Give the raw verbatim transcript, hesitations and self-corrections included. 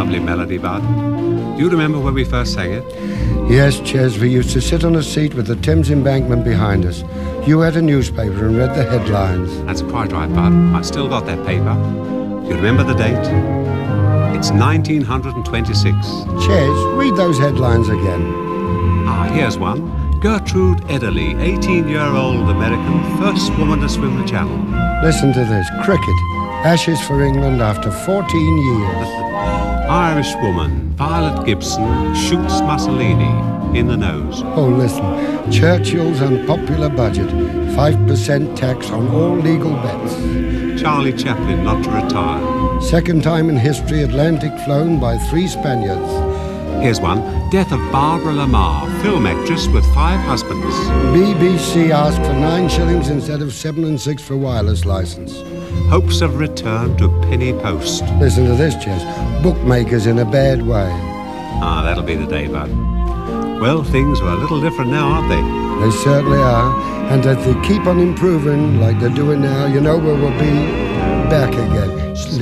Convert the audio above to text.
lovely melody, Bud. Do you remember when we first sang it? Yes, Ches, we used to sit on a seat with the Thames embankment behind us. You had a newspaper and read the headlines. That's quite right, Bud. I've still got that paper. Do you remember the date? It's nineteen twenty-six. Ches, read those headlines again. Ah, here's one. Gertrude Ederle, eighteen-year-old American, first woman to swim the Channel. Listen to this. Cricket. Ashes for England after fourteen years. Irish woman, Violet Gibson, shoots Mussolini in the nose. Oh, listen. Churchill's unpopular budget. five percent tax on all legal bets. Charlie Chaplin not to retire. Second time in history Atlantic flown by three Spaniards. Here's one. Death of Barbara Lamar, film actress with five husbands. B B C asked for nine shillings instead of seven and six for wireless license. Hopes of return to penny post. Listen to this, Jess. Bookmakers in a bad way. Ah, that'll be the day, Bud. Well, things are a little different now, aren't they? They certainly are. And if they keep on improving like they're doing now, you know where we'll be back again.